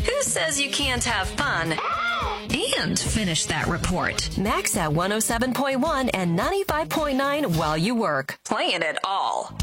Who says you can't have fun and finish that report? Max at 107.1 and 95.9 while you work. Playing it all.